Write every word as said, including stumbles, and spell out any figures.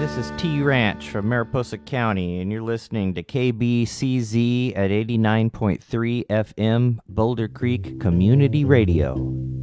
This is T Ranch from Mariposa County, and you're listening to K B C Z at eighty-nine point three F M, Boulder Creek Community Radio.